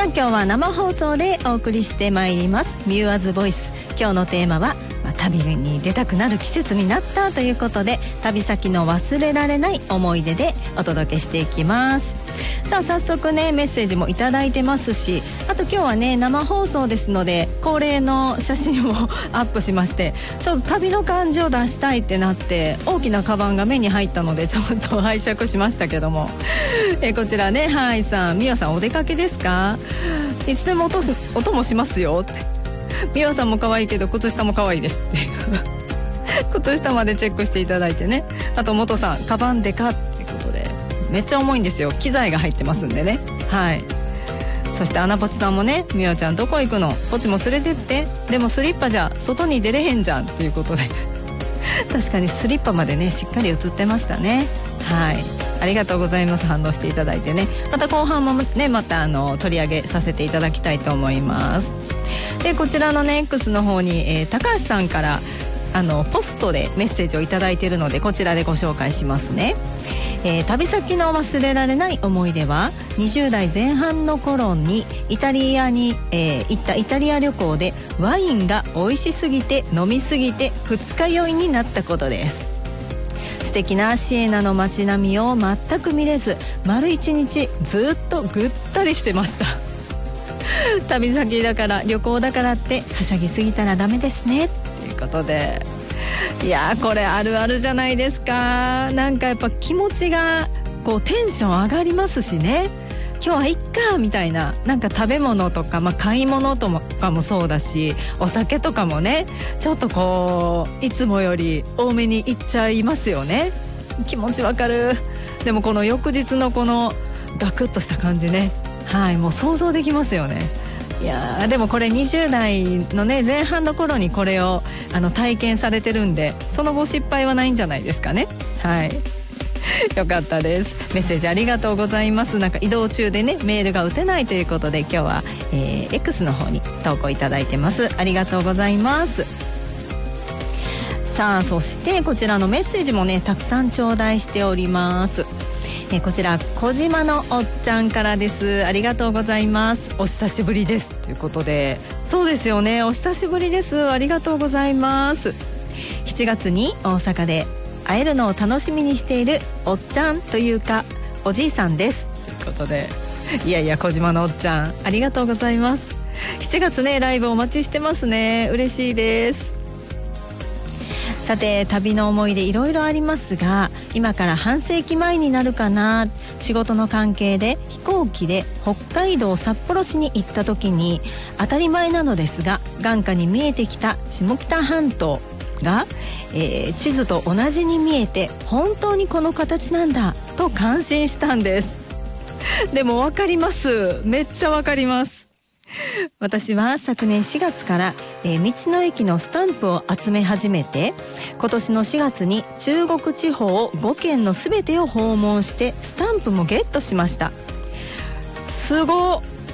あ今日は生放送でお送りしてまいりますミューアズボイス。今日のテーマは、旅に出たくなる季節になったということで、旅先の忘れられない思い出でお届けしていきます。さあ早速ねメッセージもいただいてますし、あと今日はね生放送ですので恒例の写真をアップしまして、ちょっと旅の感じを出したいってなって大きなカバンが目に入ったのでちょっと拝借しましたけどもこちらね、はいさん、みわさんお出かけですか？いつでも音もしますよって。みわさんも可愛いけど靴下も可愛いですって靴下までチェックしていただいてね。あと元さん、カバンでかっていうことでめっちゃ重いんですよ。機材が入ってますんでね。はい。そしてアナポチさんもね、みわちゃんどこ行くの？ポチも連れてって。でもスリッパじゃ外に出れへんじゃんっていうことで確かにスリッパまでねしっかり映ってましたね。はい、ありがとうございます。反応していただいてね、また後半もねまた取り上げさせていただきたいと思います。でこちらのね X の方に、高橋さんからポストでメッセージをいただいているので、こちらでご紹介しますね。旅先の忘れられない思い出は、20代前半の頃にイタリアに、行ったイタリア旅行でワインが美味しすぎて飲みすぎて二日酔いになったことです。素敵なシエナの街並みを全く見れず、丸一日ずっとぐったりしてました旅先だから旅行だからってはしゃぎすぎたらダメですねということで、いやこれあるあるじゃないですか。なんかやっぱ気持ちがこうテンション上がりますしね。今日はいっかみたいな、なんか食べ物とか、買い物とかもそうだし、お酒とかもねちょっとこういつもより多めにいっちゃいますよね。気持ちわかる。でもこの翌日のこのガクッとした感じね、はい、もう想像できますよね。いやでもこれ20代のね前半の頃にこれを体験されてるんで、その後失敗はないんじゃないですかね。はいよかったです。メッセージありがとうございます。なんか移動中でねメールが打てないということで、今日は、X の方に投稿いただいてます。ありがとうございます。さあそしてこちらのメッセージもねたくさん頂戴しております。こちら小島のおっちゃんからです。ありがとうございます。お久しぶりですということで、そうですよね、お久しぶりです。ありがとうございます。7月に大阪で会えるのを楽しみにしているおっちゃんというかおじいさんですということで、いやいや小島のおっちゃんありがとうございます。7月ねライブお待ちしてますね。嬉しいです。さて旅の思い出いろいろありますが、今から半世紀前になるかな、仕事の関係で飛行機で北海道札幌市に行った時に、当たり前なのですが眼下に見えてきた下北半島が、地図と同じに見えて本当にこの形なんだと感心したんですでもわかります、めっちゃわかります。私は昨年4月から、道の駅のスタンプを集め始めて、今年の4月に中国地方5県のすべてを訪問してスタンプもゲットしました。すごっ。